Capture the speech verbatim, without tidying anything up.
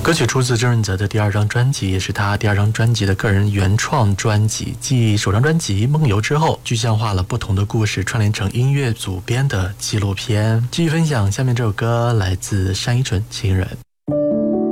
歌曲出自郑润泽的第二张专辑，也是他第二张专辑的个人原创专辑。继首张专辑《梦游》之后，具象化了不同的故事，串联成音乐组编的纪录片。继续分享下面这首歌，来自单依纯《情人》。